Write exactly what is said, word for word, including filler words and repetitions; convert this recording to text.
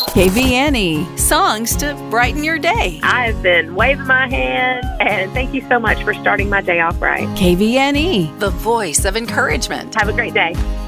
K V N E, songs to brighten your day. I've been waving my hand, and thank you so much for starting my day off right. K V N E, the voice of encouragement. Have a great day.